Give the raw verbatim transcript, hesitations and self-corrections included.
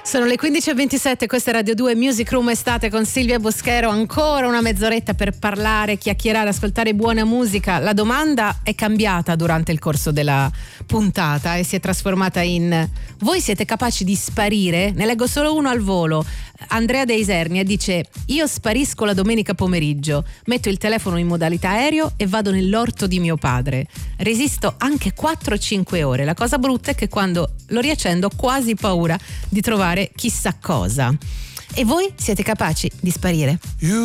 Sono le quindici e ventisette, questa è Radio due Music Room Estate con Silvia Boschero, ancora una mezz'oretta per parlare, chiacchierare, ascoltare buona musica. La domanda è cambiata durante il corso della puntata e si è trasformata in: voi siete capaci di sparire? Ne leggo solo uno al volo. Andrea De Isernia dice: io sparisco la domenica pomeriggio, metto il telefono in modalità aereo e vado nell'orto di mio padre. Resisto anche quattro cinque ore. La cosa brutta è che quando lo riaccendo ho quasi paura di trovare chissà cosa. E voi siete capaci di sparire? You